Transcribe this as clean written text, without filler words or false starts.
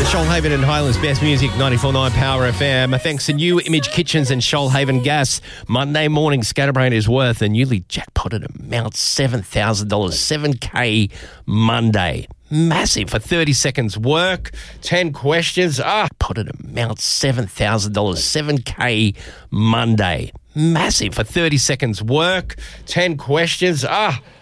Shoalhaven and Highlands Best Music, 94.9 Power FM. Thanks to New Image Kitchens and Shoalhaven Gas. Monday morning, Scatterbrain is worth a newly jackpotted amount, $7,000, $7K Monday. Massive for 30 seconds work, 10 questions. Potted amount, $7,000, $7K Monday. Massive for 30 seconds work, 10 questions.